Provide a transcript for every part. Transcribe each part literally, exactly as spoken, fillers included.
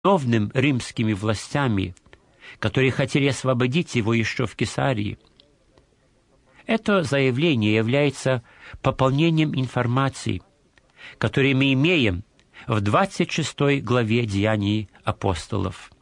виновным римскими властями, которые хотели освободить его еще в Кесарии. Это заявление является пополнением информации, которую мы имеем в двадцать шестой главе Деяний апостолов.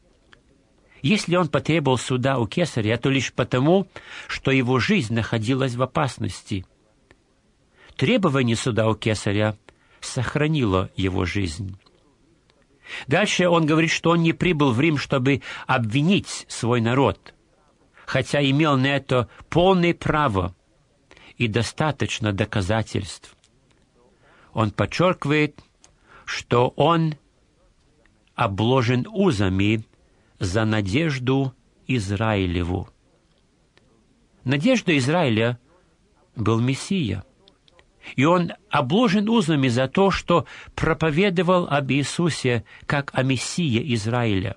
Если он потребовал суда у Кесаря, то лишь потому, что его жизнь находилась в опасности. Требование суда у Кесаря сохранило его жизнь. Дальше он говорит, что он не прибыл в Рим, чтобы обвинить свой народ, хотя имел на это полное право и достаточно доказательств. Он подчеркивает, что он обложен узами за надежду Израилеву. Надежда Израиля был Мессия, и он обложен узами за то, что проповедовал об Иисусе как о Мессии Израиля.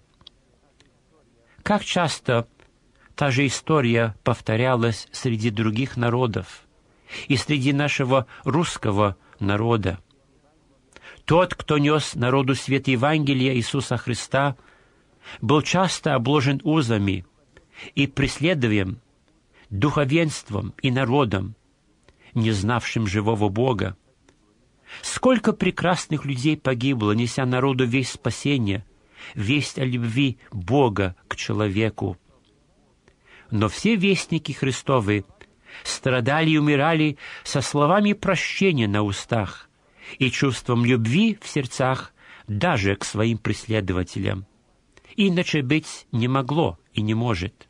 Как часто та же история повторялась среди других народов и среди нашего русского народа. Тот, кто нес народу свет Евангелия Иисуса Христа, был часто обложен узами и преследуем духовенством и народом, не знавшим живого Бога. Сколько прекрасных людей погибло, неся народу весть спасения, весть о любви Бога к человеку. Но все вестники Христовы страдали и умирали со словами прощения на устах и чувством любви в сердцах даже к своим преследователям. Иначе быть не могло и не может.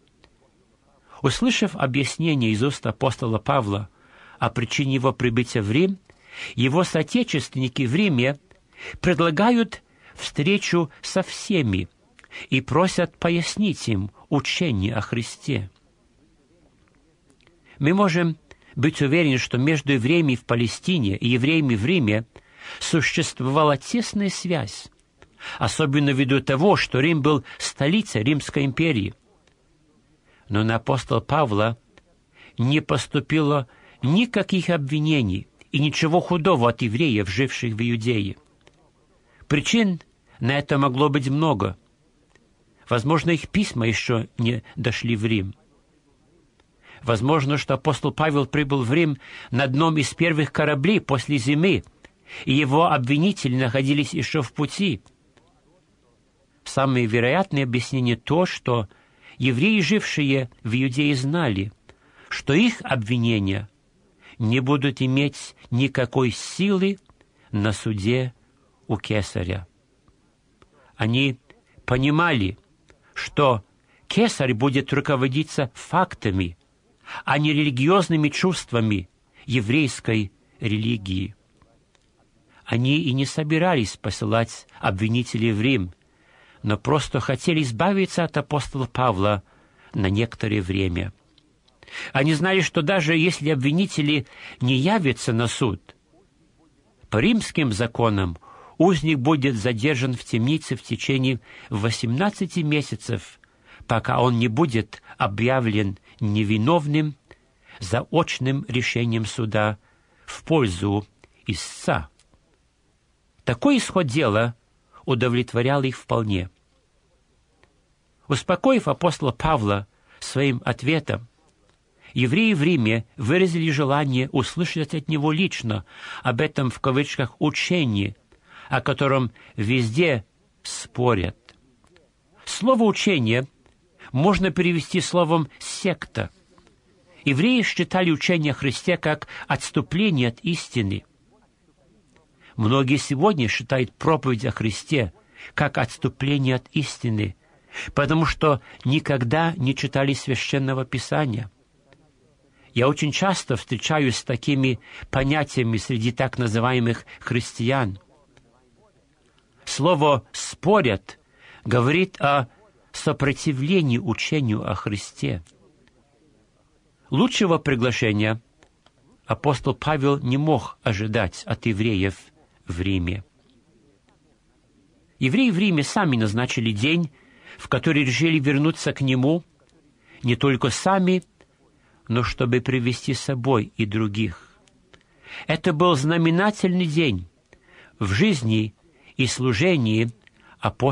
Услышав объяснение из уст апостола Павла о причине его прибытия в Рим, его соотечественники в Риме предлагают встречу со всеми и просят пояснить им учение о Христе. Мы можем быть уверены, что между евреями в Палестине и евреями в Риме существовала тесная связь, особенно ввиду того, что Рим был столицей Римской империи. Но на апостола Павла не поступило никаких обвинений и ничего худого от евреев, живших в Иудее. Причин на это могло быть много. Возможно, их письма еще не дошли в Рим. Возможно, что апостол Павел прибыл в Рим на одном из первых кораблей после зимы, и его обвинители находились еще в пути. Самое вероятное объяснение то, что евреи, жившие в Иудее, знали, что их обвинения не будут иметь никакой силы на суде у Кесаря. Они понимали, что Кесарь будет руководиться фактами, а не религиозными чувствами еврейской религии. Они и не собирались посылать обвинителей в Рим, но просто хотели избавиться от апостола Павла на некоторое время. Они знали, что даже если обвинители не явятся на суд, по римским законам узник будет задержан в темнице в течение восемнадцати месяцев, пока он не будет объявлен невиновным заочным решением суда в пользу истца. Такой исход дела удовлетворял их вполне. Успокоив апостола Павла своим ответом, евреи в Риме выразили желание услышать от него лично об этом, в кавычках, учении, о котором везде спорят. Слово «учение» можно перевести словом «секта». Евреи считали учение о Христе как отступление от истины. Многие сегодня считают проповедь о Христе как отступление от истины, потому что никогда не читали Священного Писания. Я очень часто встречаюсь с такими понятиями среди так называемых христиан. Слово «спорят» говорит о сопротивлении учению о Христе. Лучшего приглашения апостол Павел не мог ожидать от евреев в Риме. Евреи в Риме сами назначили день, в который решили вернуться к нему, не только сами, но чтобы привести с собой и других. Это был знаменательный день в жизни и служении апостолов